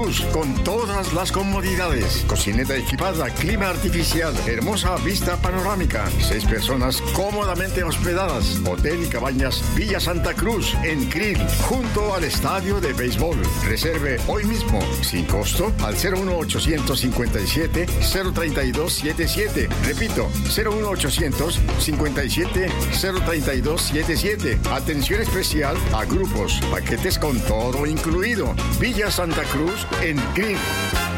con todas las comodidades, cocineta equipada, clima artificial, hermosa vista panorámica, 6 personas cómodamente hospedadas, hotel y cabañas Villa Santa Cruz en Krill, junto al estadio de béisbol. Reserve hoy mismo, sin costo, al 01857-03277. Repito, 01857-03277. Atención especial a grupos, paquetes con todo incluido. Villa Santa Cruz en Krill.